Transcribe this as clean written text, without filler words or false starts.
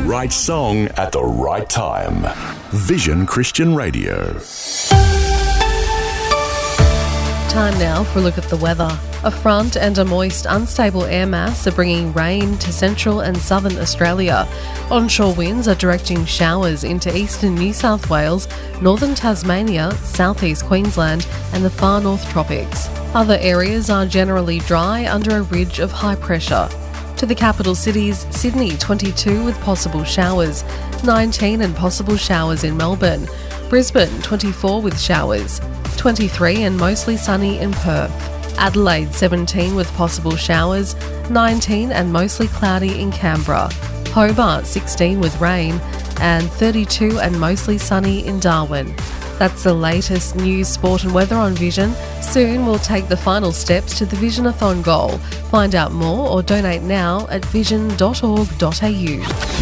right song at the right time. Vision Christian Radio. Time now for a look at the weather. A front and a moist, unstable air mass are bringing rain to central and southern Australia. Onshore winds are directing showers into eastern New South Wales, northern Tasmania, southeast Queensland and the far north tropics. Other areas are generally dry under a ridge of high pressure. To the capital cities, Sydney 22 with possible showers, 19 and possible showers in Melbourne, Brisbane 24 with showers, 23 and mostly sunny in Perth. Adelaide 17 with possible showers, 19 and mostly cloudy in Canberra. Hobart 16 with rain and 32 and mostly sunny in Darwin. That's the latest news, sport and weather on Vision. Soon we'll take the final steps to the Visionathon goal. Find out more or donate now at vision.org.au.